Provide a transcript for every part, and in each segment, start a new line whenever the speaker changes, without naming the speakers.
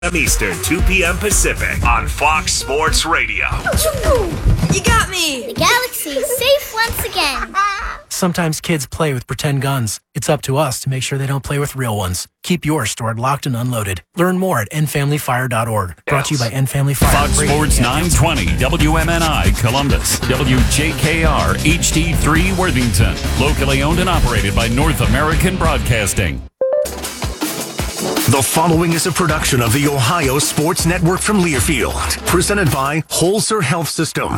p.m. Eastern, 2 p.m. Pacific on Fox Sports Radio.
You got me!
The galaxy is safe once again.
Sometimes kids play with pretend guns. It's up to us to make sure they don't play with real ones. Keep yours stored locked and unloaded. Learn more at endfamilyfire.org. Brought to you by End Family Fire.
Fox Sports 920, WMNI Columbus, WJKR HD3 Worthington. Locally owned and operated by North American Broadcasting.
The following is a production of the Ohio Sports Network from Learfield, presented by Holzer Health System.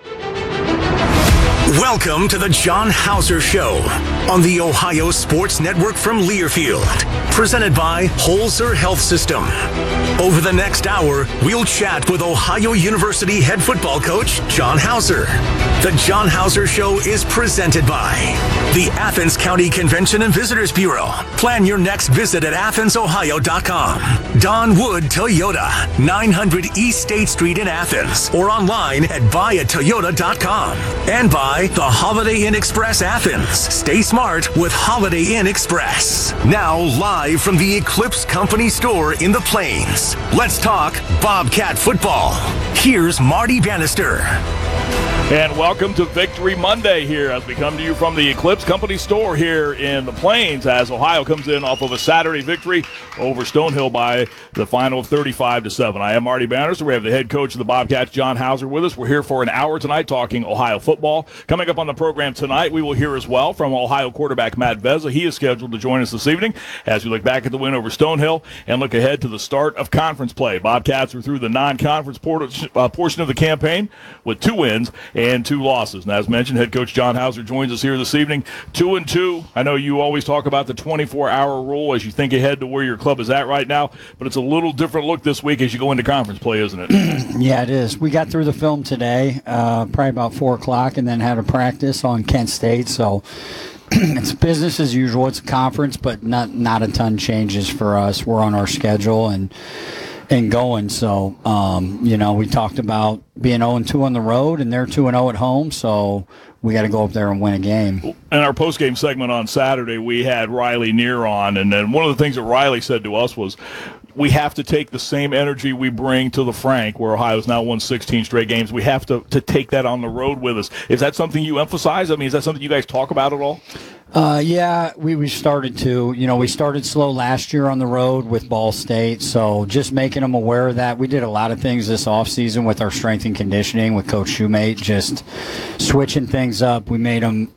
Welcome to the John Hauser Show on the Ohio Sports Network from Learfield, presented by Holzer Health System. Over the next hour, we'll chat with Ohio University head football coach John Hauser. The John Hauser Show is presented by the Athens County Convention and Visitors Bureau. Plan your next visit at AthensOhio.com. Don Wood Toyota, 900 East State Street in Athens, or online at buyatoyota.com. And by the Holiday Inn Express Athens. Stay smart with Holiday Inn Express. Now live from the Eclipse Company store in the Plains. Let's talk Bobcat football. Here's Marty Bannister.
And welcome to Victory Monday here as we come to you from the Eclipse Company store here in the Plains as Ohio comes in off of a Saturday victory over Stonehill by the final of 35-7. I am Marty Bannister. We have the head coach of the Bobcats, John Hauser, with us. We're here for an hour tonight talking Ohio football. Coming up on the program tonight, we will hear as well from Ohio quarterback Matt Vezza. He is scheduled to join us this evening as we look back at the win over Stonehill and look ahead to the start of conference play. Bobcats are through the non-conference portion of the campaign with 2 wins and 2 losses. And as mentioned, head coach John Hauser joins us here this evening. 2-2. I know you always talk about the 24-hour rule as you think ahead to where your club is at right now, but it's a little different look this week as you go into conference play, isn't it?
Yeah, it is. We got through the film today, probably about 4 o'clock, and then had a practice on Kent State. So it's business as usual. It's a conference, but not a ton changes for us. We're on our schedule and going. So, we talked about being 0-2 on the road, and they're 2-0 at home. So we got to go up there and win a game.
In our post-game segment on Saturday, we had Riley Neer on, and then one of the things that Riley said to us was, we have to take the same energy we bring to the Frank, where Ohio's now won 16 straight games. We have to take that on the road with us. Is that something you emphasize? I mean, is that something you guys talk about at all?
Yeah, we started to. We started slow last year on the road with Ball State, so just making them aware of that. We did a lot of things this offseason with our strength and conditioning with Coach Shoemate, just switching things up. We made them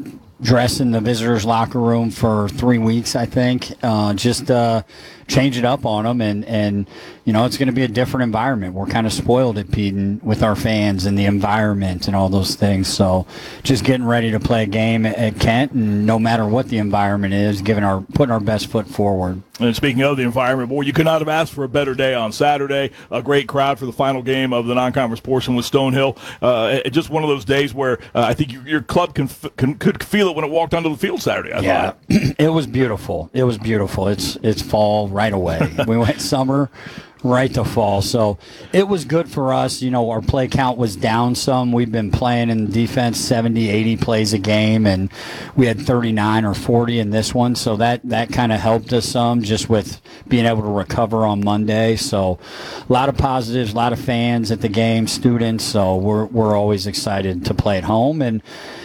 dress in the visitors' locker room for 3 weeks, I think, just change it up on them, and it's going to be a different environment. We're kind of spoiled at Peden with our fans and the environment and all those things, so just getting ready to play a game at Kent, and no matter what the environment is, putting our best foot forward.
And speaking of the environment, boy, you could not have asked for a better day on Saturday. A great crowd for the final game of the non-conference portion with Stonehill. Just one of those days where I think your club could feel it when it walked onto the field Saturday. I thought.
It was beautiful. It was beautiful. It's fall right away. We went summer right to fall. So it was good for us. Our play count was down some. We've been playing in defense 70, 80 plays a game, and we had 39 or 40 in this one. So that kind of helped us some just with being able to recover on Monday. So a lot of positives, a lot of fans at the game, students. So we're always excited to play at home. And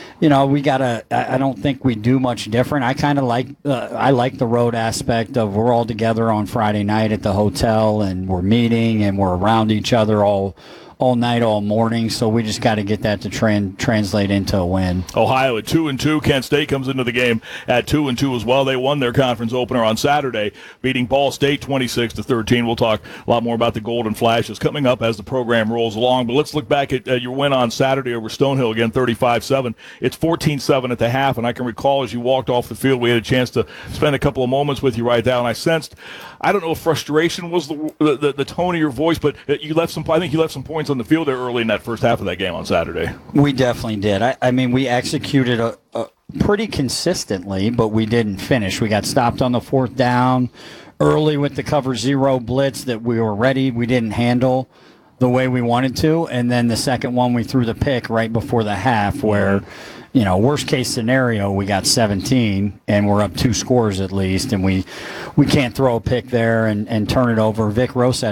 I don't think we do much different. I kind of like the road aspect of we're all together on Friday night at the hotel, and we're meeting and we're around each other all night, all morning, so we just got to get that to translate into a win.
Ohio at 2-2. Kent State comes into the game at 2-2 as well. They won their conference opener on Saturday, beating Ball State 26-13. We'll talk a lot more about the Golden Flashes coming up as the program rolls along, but let's look back at your win on Saturday over Stonehill, again 35-7. It's 14-7 at the half, and I can recall as you walked off the field, we had a chance to spend a couple of moments with you right now, and I sensed, I don't know if frustration was the tone of your voice, but I think you left some points on the field there early in that first half of that game on Saturday.
We definitely did. I mean, we executed pretty consistently, but we didn't finish. We got stopped on the 4th down early with the cover 0 blitz that we were ready. We didn't handle the way we wanted to, and then the second one we threw the pick right before the half where worst case scenario, we got 17 and we're up 2 scores at least, and we can't throw a pick there and turn it over. Vic Rosette